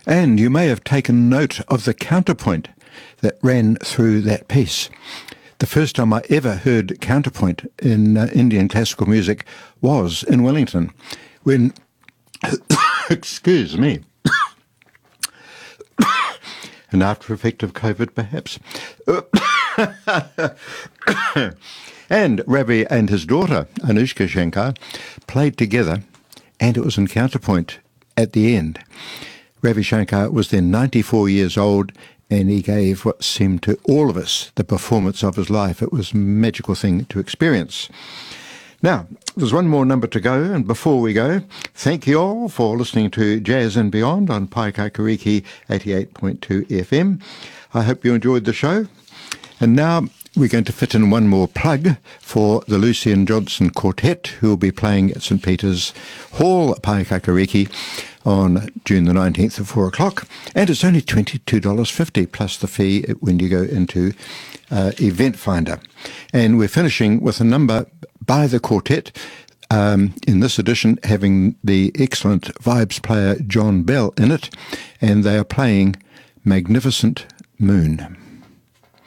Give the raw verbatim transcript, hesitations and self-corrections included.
And you may have taken note of the counterpoint that ran through that piece. The first time I ever heard counterpoint in uh, Indian classical music was in Wellington, when, excuse me, an after effect of COVID perhaps, and Ravi and his daughter, Anushka Shankar, played together, and it was in counterpoint at the end. Ravi Shankar was then ninety-four years old, and he gave what seemed to all of us the performance of his life. It was a magical thing to experience. Now, there's one more number to go, and before we go, thank you all for listening to Jazz and Beyond on Paikakariki eighty-eight point two F M. I hope you enjoyed the show. And now we're going to fit in one more plug for the Lucian Johnson Quartet, who will be playing at St Peter's Hall, Paikakariki, on June the nineteenth at four o'clock, and it's only twenty-two dollars fifty plus the fee when you go into uh, Event Finder. And we're finishing with a number by the quartet, um, in this edition having the excellent vibes player John Bell in it, and they are playing Magnificent Moon.